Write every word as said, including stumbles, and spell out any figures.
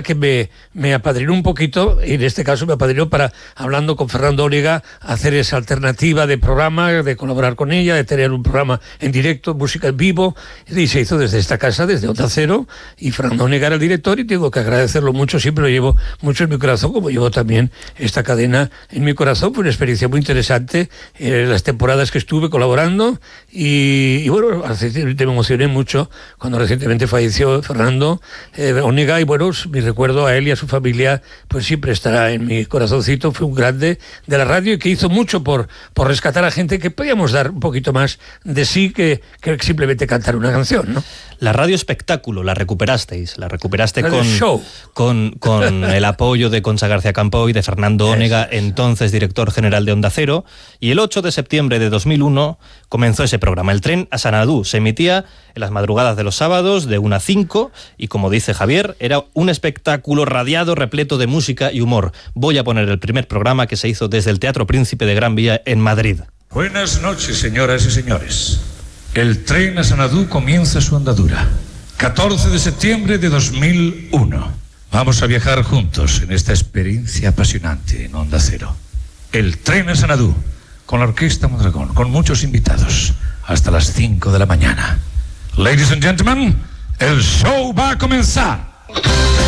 que me, me apadrinó un poquito, y en este caso me apadrinó para, hablando con Fernando Onega, hacer esa alternativa de programa, de colaborar con ella, de tener un programa en directo, música en vivo, y se hizo desde esta casa, desde Onda Cero, y Fernando Onega era el director, y tengo que agradecerlo mucho, siempre lo llevo mucho en mi corazón, como llevo también esta cadena en mi corazón. Fue una experiencia muy interesante, eh, las temporadas que estuve colaborando, y, y bueno, recientemente me emocioné mucho cuando recientemente falleció Fernando eh, Onega, y bueno, mi recuerdo a él y a su familia pues siempre estará en mi corazoncito. Fue un grande de la radio y que hizo mucho por, por rescatar a gente que podíamos dar un poquito más de sí que, que simplemente cantar una canción, ¿no? La radio espectáculo la recuperasteis, la recuperaste radio con, show. con con el apoyo de Concha García Campoy, de Fernando Onega, entonces director general de Onda Cero, y el ocho de septiembre de dos mil uno comenzó ese programa. El tren a Sanadú se emitía en las madrugadas de los sábados de una a cinco y, como dice Javier, era un espectáculo radiado, repleto de música y humor. Voy a poner el primer programa que se hizo desde el Teatro Príncipe de Gran Vía en Madrid. Buenas noches, señoras y señores. El tren a Sanadú comienza su andadura. catorce de septiembre de dos mil uno. Vamos a viajar juntos en esta experiencia apasionante en Onda Cero. El tren a Sanadú, con la Orquesta Mondragón, con muchos invitados, hasta las cinco de la mañana. Ladies and gentlemen, el show va a comenzar.